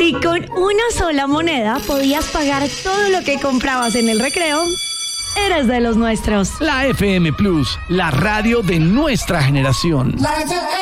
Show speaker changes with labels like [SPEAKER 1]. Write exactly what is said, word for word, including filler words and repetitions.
[SPEAKER 1] Si con una sola moneda podías pagar todo lo que comprabas en el recreo, eres de los nuestros.
[SPEAKER 2] La F M Plus, la radio de nuestra generación.